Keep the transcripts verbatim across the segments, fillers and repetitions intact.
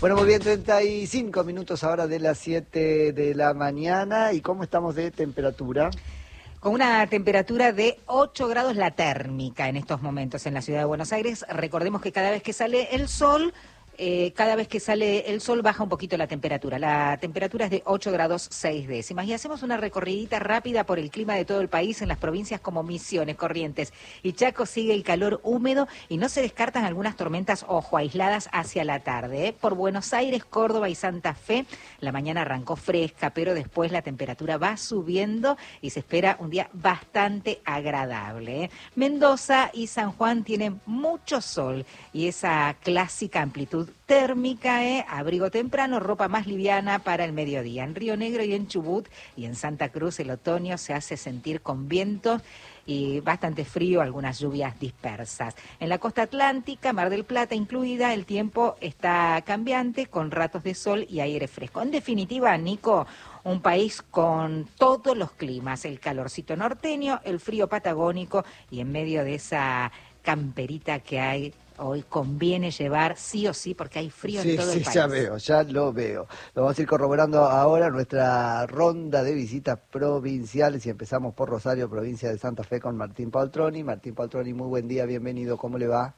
Bueno, muy bien, treinta y cinco minutos ahora de las siete de la mañana. ¿Y cómo estamos de temperatura? Con una temperatura de ocho grados la térmica en estos momentos en la ciudad de Buenos Aires. Recordemos que cada vez que sale el sol, eh, cada vez que sale el sol baja un poquito la temperatura. La temperatura es de ocho grados seis décimas. Y hacemos una recorridita rápida por el clima de todo el país en las provincias como Misiones, Corrientes y Chaco. Sigue el calor húmedo y no se descartan algunas tormentas, ojo, aisladas hacia la tarde. ¿eh? Por Buenos Aires, Córdoba y Santa Fe, la mañana arrancó fresca, pero después la temperatura va subiendo y se espera un día bastante agradable. ¿eh? Mendoza y San Juan tienen mucho sol y esa clásica amplitud térmica, ¿eh? abrigo temprano, ropa más liviana para el mediodía. En Río Negro y en Chubut y en Santa Cruz el otoño se hace sentir con vientos y bastante frío, algunas lluvias dispersas. En la costa atlántica, Mar del Plata incluida, el tiempo está cambiante con ratos de sol y aire fresco. En definitiva, Nico, un país con todos los climas, el calorcito norteño, el frío patagónico y en medio de esa camperita que hay hoy conviene llevar sí o sí porque hay frío sí, en todo sí, el país. Sí, ya veo, ya lo veo. Lo vamos a ir corroborando ahora nuestra ronda de visitas provinciales y empezamos por Rosario, provincia de Santa Fe, con Martín Paltroni. Martín Paltroni, muy buen día, bienvenido, ¿cómo le va?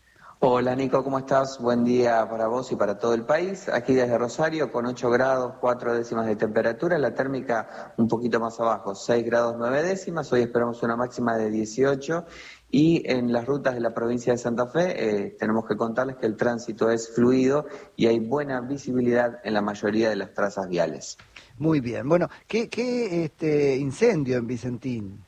Hola Nico, ¿cómo estás? Buen día para vos y para todo el país. Aquí desde Rosario con ocho grados, cuatro décimas de temperatura, la térmica un poquito más abajo, seis grados, nueve décimas. Hoy esperamos una máxima de dieciocho y en las rutas de la provincia de Santa Fe eh, tenemos que contarles que el tránsito es fluido y hay buena visibilidad en la mayoría de las trazas viales. Muy bien, bueno, ¿qué, qué este incendio en Vicentín?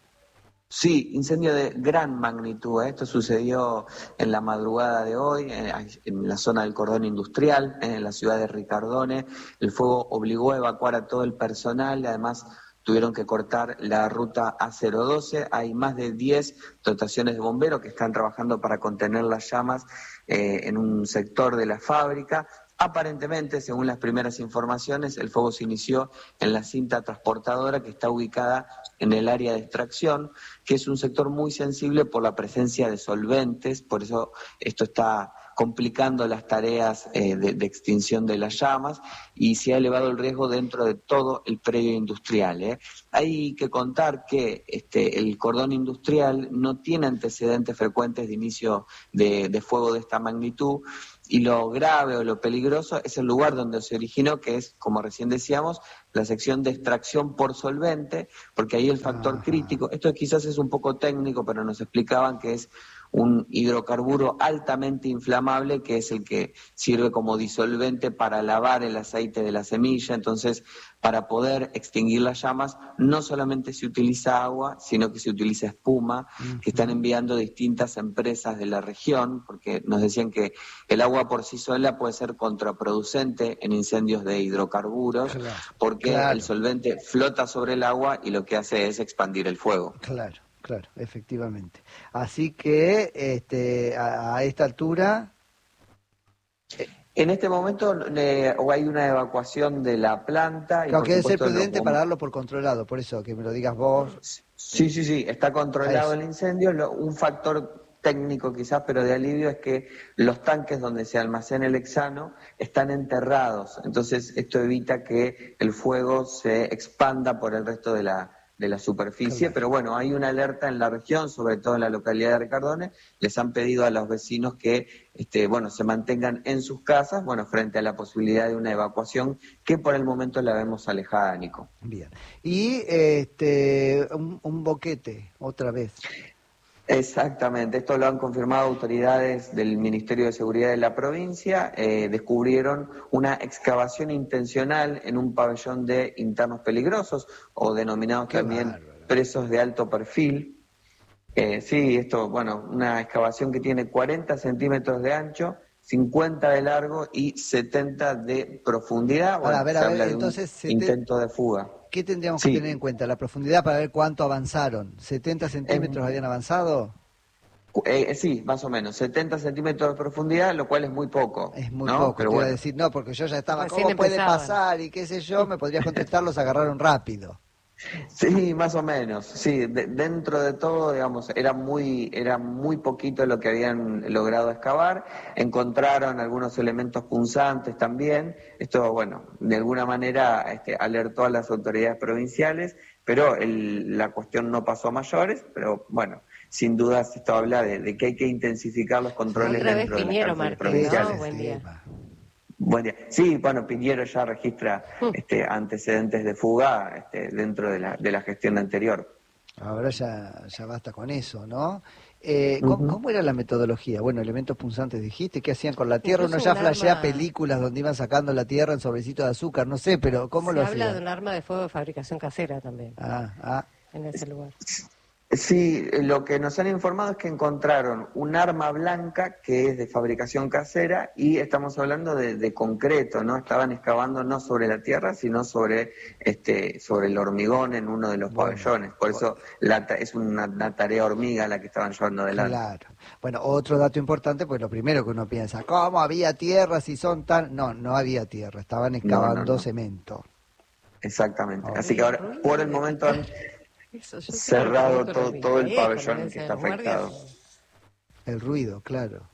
Sí, incendio de gran magnitud. ¿eh? Esto sucedió en la madrugada de hoy, en, en la zona del cordón industrial, en la ciudad de Ricardone. El fuego obligó a evacuar a todo el personal y además tuvieron que cortar la ruta A cero doce. Hay más de diez dotaciones de bomberos que están trabajando para contener las llamas eh, en un sector de la fábrica. Aparentemente, según las primeras informaciones, el fuego se inició en la cinta transportadora que está ubicada en el área de extracción, que es un sector muy sensible por la presencia de solventes, por eso esto está complicando las tareas eh, de, de extinción de las llamas y se ha elevado el riesgo dentro de todo el predio industrial. ¿eh? Hay que contar que este, el cordón industrial no tiene antecedentes frecuentes de inicio de, de fuego de esta magnitud. Y lo grave o lo peligroso es el lugar donde se originó, que es, como recién decíamos, la sección de extracción por solvente, porque ahí el factor Ajá. crítico, esto quizás es un poco técnico, pero nos explicaban que es un hidrocarburo altamente inflamable, que es el que sirve como disolvente para lavar el aceite de la semilla. Entonces, para poder extinguir las llamas, no solamente se utiliza agua, sino que se utiliza espuma, uh-huh. que están enviando distintas empresas de la región, porque nos decían que el agua por sí sola puede ser contraproducente en incendios de hidrocarburos, claro, porque claro. el solvente flota sobre el agua y lo que hace es expandir el fuego. Claro. Claro, efectivamente. Así que este, a, a esta altura... En este momento eh, hay una evacuación de la planta. Claro, y que debe ser prudente lo... para darlo por controlado, por eso, que me lo digas vos. Sí, sí, sí, está controlado el incendio. Lo, un factor técnico quizás, pero de alivio, es que los tanques donde se almacena el hexano están enterrados. Entonces esto evita que el fuego se expanda por el resto de la... de la superficie, claro. Pero bueno, hay una alerta en la región, sobre todo en la localidad de Ricardone. Les han pedido a los vecinos que este, bueno, se mantengan en sus casas, bueno, frente a la posibilidad de una evacuación que por el momento la vemos alejada, Nico. Bien. Y este un, un boquete, otra vez. Exactamente, esto lo han confirmado autoridades del Ministerio de Seguridad de la provincia. Eh, descubrieron una excavación intencional en un pabellón de internos peligrosos, o denominados Qué también bárbaro. presos de alto perfil. Eh, sí, esto, bueno, una excavación que tiene cuarenta centímetros de ancho, cincuenta de largo y setenta de profundidad. Bueno, a ver, se a habla ver, de entonces, un setenta... intento de fuga. ¿Qué tendríamos sí. que tener en cuenta? ¿La profundidad para ver cuánto avanzaron? ¿setenta centímetros eh, habían avanzado? Eh, sí, más o menos, setenta centímetros de profundidad, lo cual es muy poco. Es muy ¿no? poco, Pero te bueno. iba a decir, no, porque yo ya estaba, Recién ¿cómo puede empezaban. pasar? Y qué sé yo, me podrías contestar, los agarraron rápido. Sí, más o menos. Sí, de- dentro de todo, digamos, era muy, era muy poquito lo que habían logrado excavar. Encontraron algunos elementos punzantes también. Esto, bueno, de alguna manera este, alertó a las autoridades provinciales, pero el- la cuestión no pasó a mayores. Pero bueno, sin duda esto habla de, de que hay que intensificar los controles Otra vez dentro de las Piñero, cárceles Martín, Ese es ¿no? provinciales. el Buen día. tema. Buen día. Sí, bueno, Piñero ya registra este, antecedentes de fuga este, dentro de la, de la gestión anterior. Ahora ya, ya basta con eso, ¿no? Eh, ¿cómo, Ujú. cómo era la metodología? Bueno, elementos punzantes dijiste, ¿qué hacían con la tierra? Uno Incluso ya un flashea arma, películas donde iban sacando la tierra en sobrecitos de azúcar, no sé, pero ¿cómo se lo habla de hacían? un arma de fuego de fabricación casera también, Ah, ah, en ese lugar. Sí, lo que nos han informado es que encontraron un arma blanca que es de fabricación casera y estamos hablando de, de concreto, ¿no? Estaban excavando no sobre la tierra, sino sobre este, sobre el hormigón en uno de los bueno, pabellones. Por o- eso la ta- es una, una tarea hormiga la que estaban llevando adelante. claro. Bueno, otro dato importante, pues lo primero que uno piensa, ¿cómo había tierra si son tan...? No, no había tierra, estaban No, no, excavando no, cemento. exactamente. Ok. Así que El ahora, por ruido el de momento han eso, yo siempre me cerrado pregunto lo todo, mismo. todo el Ahí es cuando pabellón que dicen está los guardias. afectado. El ruido, claro.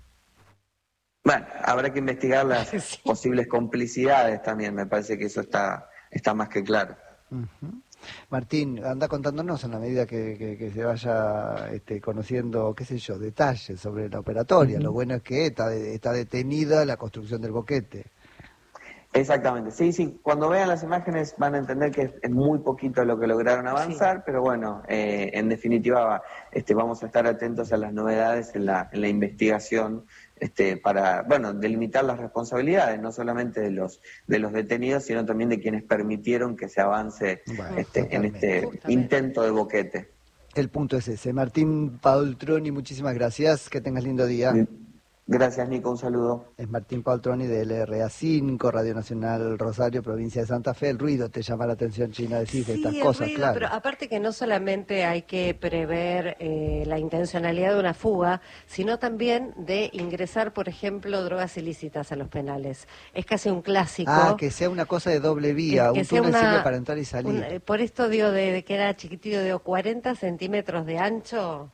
Bueno, habrá que investigar las Sí. posibles complicidades también, me parece que eso está, está más que claro. Ujú. Martín, anda contándonos en la medida que, que- que se vaya este, conociendo, qué sé yo, detalles sobre la operatoria. Lo Ujú. bueno es que está, de- está detenida la construcción del boquete. Exactamente, sí, sí, cuando vean las imágenes van a entender que es, es muy poquito lo que lograron Sí. avanzar, pero bueno, eh, en definitiva este, vamos a estar atentos a las novedades en la, en la investigación este, para, bueno, delimitar las responsabilidades, no solamente de los, de los detenidos, sino también de quienes permitieron que se avance Bueno, este, en totalmente. este Justamente. intento de boquete. El punto es ese. Martín Paultroni, muchísimas gracias. Que tengas lindo día. Gracias, Nico, un saludo. Es Martín Paultroni de L R A cinco, Radio Nacional Rosario, provincia de Santa Fe. El ruido te llama la atención, China, decís de estas Sí, el cosas, ruido, claro. pero aparte que no solamente hay que prever eh, la intencionalidad de una fuga, sino también de ingresar, por ejemplo, drogas ilícitas a los penales. Es casi un clásico. Ah, que sea una cosa de doble que, vía, que un sea túnel una, sirve para entrar y salir. un- eh, por esto digo de, de que era chiquitito, de cuarenta centímetros de ancho.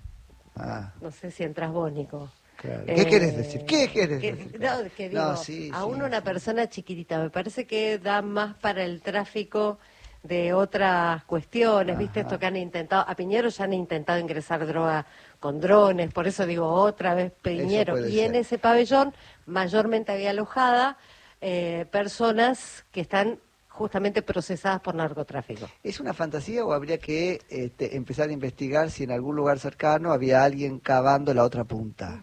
Ah, No sé si entras vos, Nico. claro. ¿Qué querés decir? ¿Qué querés que, decir? No, que digo, No, sí, aún sí, una sí. persona chiquitita, me parece que da más para el tráfico de otras cuestiones, ¿viste? Ajá. Esto que han intentado, a Piñero ya han intentado ingresar droga con drones, por eso digo otra vez Piñero. puede Y en ser. ese pabellón mayormente había alojada eh, personas que están justamente procesadas por narcotráfico. ¿Es una fantasía o habría que este, empezar a investigar si en algún lugar cercano había alguien cavando la otra punta?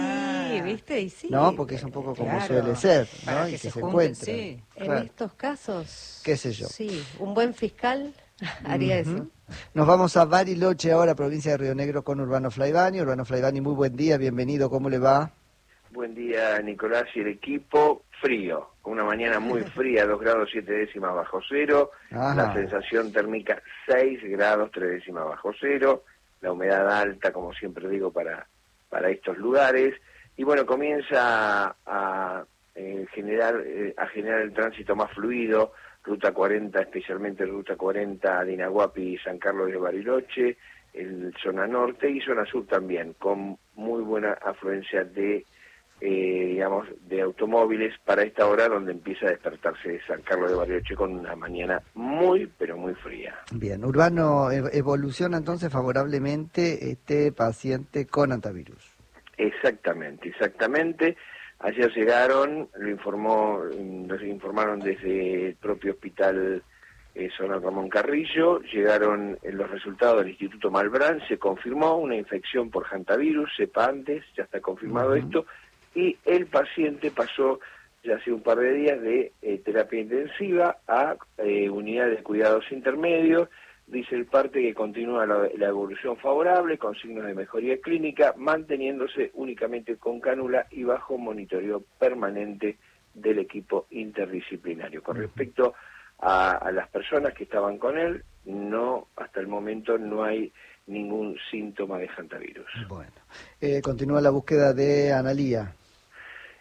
Y, ¿viste? Y sí. ¿No? Porque es un poco como Claro, suele ser, ¿no? para Y que que se se, junten, encuentren. sí. En Claro. estos casos, ¿Qué sé yo? sí, un buen fiscal haría eso. Ujú. Nos vamos a Bariloche ahora, provincia de Río Negro, con Urbano Flaivani. Urbano Flaivani, muy buen día, bienvenido, ¿cómo le va? Buen día, Nicolás y el equipo. Frío, una mañana muy fría, dos grados siete décimas bajo cero. Ajá. La sensación térmica seis grados tres décimas bajo cero. La humedad alta, como siempre digo, para, para estos lugares. Y bueno, comienza a, eh, generar, eh, a generar el tránsito más fluido. Ruta cuarenta, especialmente Ruta cuarenta de Inahuapi y San Carlos de Bariloche, en zona norte y zona sur también, con muy buena afluencia de Eh, digamos, de automóviles para esta hora donde empieza a despertarse San Carlos de Bariloche con una mañana muy, pero muy fría. Bien, Urbano, ev- evoluciona entonces favorablemente este paciente con antivirus. Exactamente, exactamente. Ayer llegaron, lo informó, nos informaron desde el propio hospital eh, Zona Ramón Carrillo, llegaron eh, los resultados del Instituto Malbrán, se confirmó una infección por hantavirus, cepa antes, ya está confirmado Ujú. esto, y el paciente pasó ya hace un par de días de eh, terapia intensiva a eh, unidad de cuidados intermedios. Dice el parte que continúa la, la evolución favorable con signos de mejoría clínica, manteniéndose únicamente con cánula y bajo monitoreo permanente del equipo interdisciplinario. Con respecto a, a las personas que estaban con él, no, hasta el momento no hay ningún síntoma de hantavirus. Bueno, eh, continúa la búsqueda de Analía.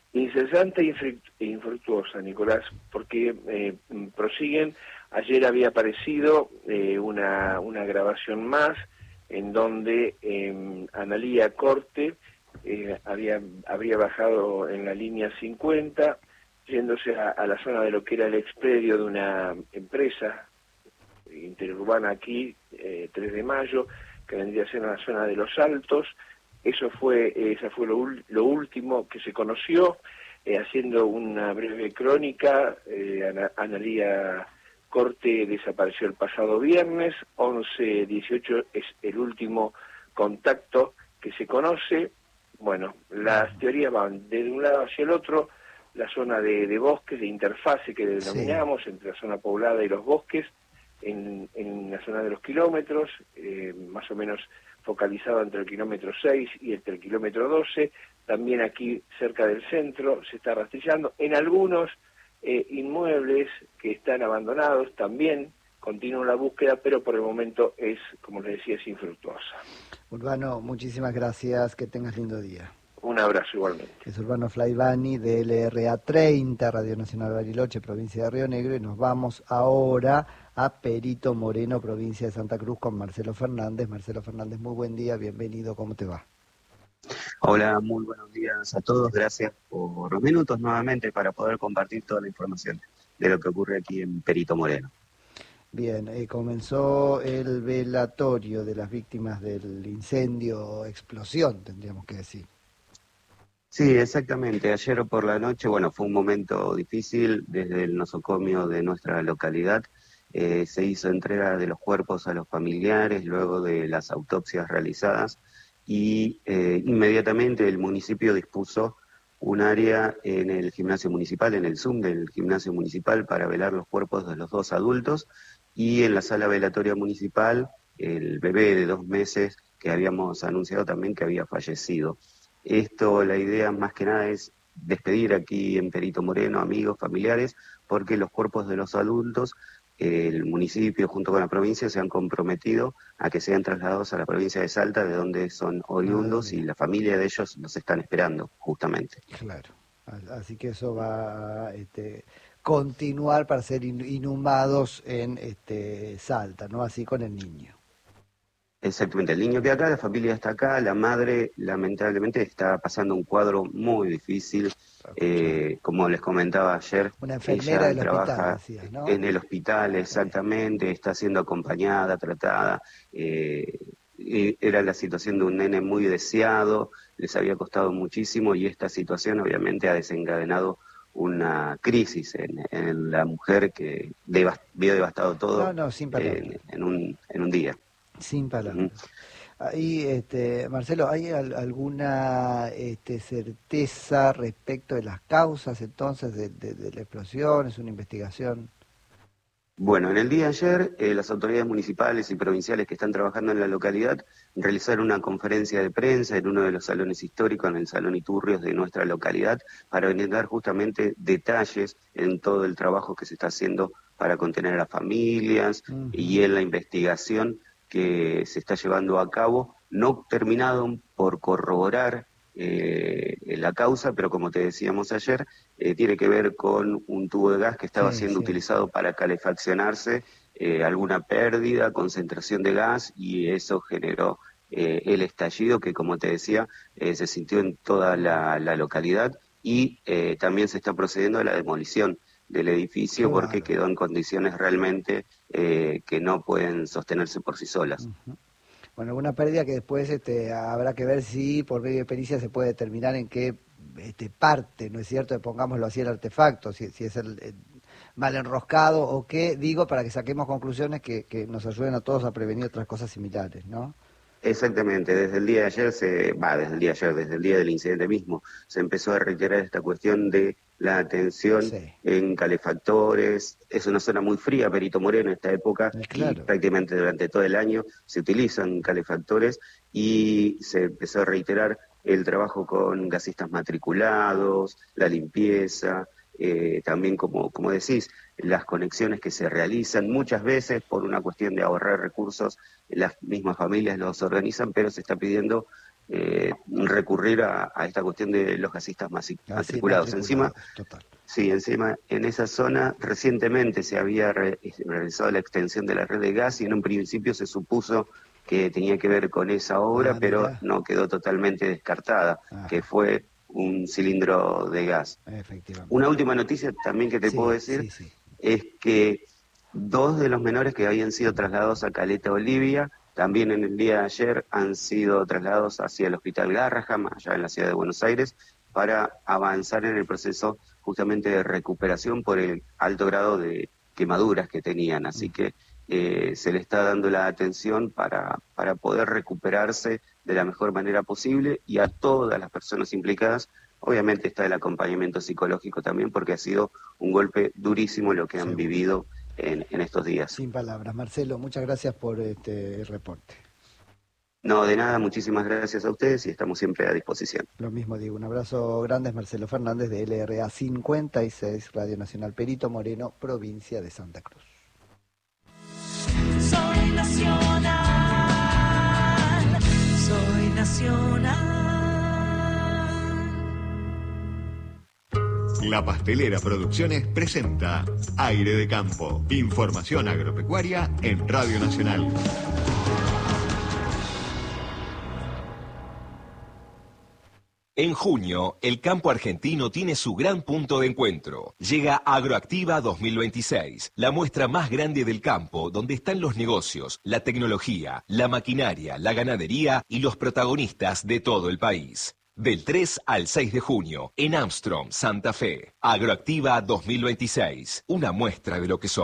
incesante e infructuosa, Nicolás, porque eh, prosiguen. Ayer había aparecido eh, una, una grabación más en donde eh, Analía Corte eh, había, habría bajado en la línea cincuenta, yéndose a, a la zona de lo que era el expredio de una empresa interurbana aquí, eh, tres de mayo, que vendría a ser en la zona de Los Altos. Eso fue, esa fue lo, lo último que se conoció. Eh, haciendo una breve crónica, eh, Ana, Analía Corte desapareció el pasado viernes, once dieciocho es el último contacto que se conoce. Bueno, las teorías van de un lado hacia el otro, la zona de, de bosques, de interfase que denominamos, sí, entre la zona poblada y los bosques, en, en la zona de los kilómetros, eh, más o menos focalizado entre el kilómetro seis y entre el kilómetro doce, también aquí cerca del centro se está rastrillando. En algunos eh, inmuebles que están abandonados también continúa la búsqueda, pero por el momento es, como les decía, es infructuosa. Urbano, muchísimas gracias, que tengas lindo día. Un abrazo igualmente. Es Urbano Flaivani de L R A treinta, Radio Nacional Bariloche, provincia de Río Negro, y nos vamos ahora a Perito Moreno, provincia de Santa Cruz, con Marcelo Fernández. Marcelo Fernández, muy buen día, bienvenido, ¿cómo te va? Hola, muy buenos días a todos, gracias por los minutos nuevamente para poder compartir toda la información de lo que ocurre aquí en Perito Moreno. Bien, eh, comenzó el velatorio de las víctimas del incendio, explosión, tendríamos que decir. Sí, exactamente. Ayer por la noche, bueno, fue un momento difícil desde el nosocomio de nuestra localidad. Eh, se hizo entrega de los cuerpos a los familiares luego de las autopsias realizadas y eh, inmediatamente el municipio dispuso un área en el gimnasio municipal, en el Zoom del gimnasio municipal, para velar los cuerpos de los dos adultos, y en la sala velatoria municipal el bebé de dos meses que habíamos anunciado también que había fallecido. Esto, la idea más que nada es despedir aquí en Perito Moreno amigos, familiares, porque los cuerpos de los adultos, eh, el municipio junto con la provincia se han comprometido a que sean trasladados a la provincia de Salta, de donde son oriundos, ah, y la familia de ellos los están esperando, justamente. Claro, así que eso va a este, continuar para ser inhumados en este, Salta, ¿no? Así con el niño. Exactamente, el niño queda acá, la familia está acá, la madre lamentablemente está pasando un cuadro muy difícil, eh, como les comentaba ayer, una enfermera del trabaja hospital, decías, ¿no? En el hospital, exactamente, está siendo acompañada, tratada, eh, era la situación de un nene muy deseado, les había costado muchísimo y esta situación obviamente ha desencadenado una crisis en, en la mujer que devast, vio devastado todo no, no, sin en, en, un, en un día. Sin palabras. Uh-huh. Ahí, este, Marcelo, ¿hay al, alguna este, certeza respecto de las causas entonces de, de, de la explosión? ¿Es una investigación? Bueno, en el día de ayer, eh, las autoridades municipales y provinciales que están trabajando en la localidad realizaron una conferencia de prensa en uno de los salones históricos, en el Salón Iturrios de nuestra localidad, para brindar justamente detalles en todo el trabajo que se está haciendo para contener a las familias, uh-huh, y en la investigación que se está llevando a cabo, no terminado por corroborar eh, la causa, pero como te decíamos ayer, eh, tiene que ver con un tubo de gas que estaba sí, siendo sí. utilizado para calefaccionarse, eh, alguna pérdida, concentración de gas, y eso generó eh, el estallido que, como te decía, eh, se sintió en toda la, la localidad, y eh, también se está procediendo a la demolición del edificio, claro, porque quedó en condiciones realmente eh, que no pueden sostenerse por sí solas. Uh-huh. Bueno, alguna pérdida que después este, habrá que ver si por medio de pericia se puede determinar en qué este, parte, ¿no es cierto?, pongámoslo así, el artefacto, si, si es el, el mal enroscado o qué, digo, para que saquemos conclusiones que, que nos ayuden a todos a prevenir otras cosas similares, ¿no? Exactamente, desde el día de ayer, se va, desde el día de ayer, desde el día del incidente mismo, se empezó a reiterar esta cuestión de la atención sí. en calefactores. Es una zona muy fría, Perito Moreno, en esta época, claro, y prácticamente durante todo el año se utilizan calefactores, y se empezó a reiterar el trabajo con gasistas matriculados, la limpieza, eh, también como, como decís, las conexiones que se realizan muchas veces por una cuestión de ahorrar recursos, las mismas familias los organizan, pero se está pidiendo eh, recurrir a, a esta cuestión de los gasistas masi- matriculados. Encima, total. Sí, encima en esa zona recientemente se había re- realizado la extensión de la red de gas y en un principio se supuso que tenía que ver con esa obra, Ah, pero mirá. no quedó totalmente descartada, Ajá. que fue un cilindro de gas. Efectivamente. Una última noticia también que te Sí, puedo decir sí, sí. es que dos de los menores que habían sido trasladados a Caleta Olivia, también en el día de ayer han sido trasladados hacia el Hospital Garraham, allá en la ciudad de Buenos Aires, para avanzar en el proceso justamente de recuperación por el alto grado de quemaduras que tenían. Así que eh, se le está dando la atención para, para poder recuperarse de la mejor manera posible, y a todas las personas implicadas, obviamente está el acompañamiento psicológico también, porque ha sido un golpe durísimo lo que han Seguro. vivido en, en estos días. Sin palabras. Marcelo, muchas gracias por este reporte. No, de nada, muchísimas gracias a ustedes y estamos siempre a disposición. Lo mismo digo, un abrazo grande, es Marcelo Fernández de L R A cincuenta y seis, Radio Nacional Perito Moreno, provincia de Santa Cruz. Soy nacional, soy nacional. La Pastelera Producciones presenta Aire de Campo. Información agropecuaria en Radio Nacional. En junio, el campo argentino tiene su gran punto de encuentro. Llega Agroactiva dos mil veintiséis, la muestra más grande del campo, donde están los negocios, la tecnología, la maquinaria, la ganadería y los protagonistas de todo el país. Del tres al seis de junio, en Armstrong, Santa Fe. Agroactiva dos mil veintiséis, una muestra de lo que somos.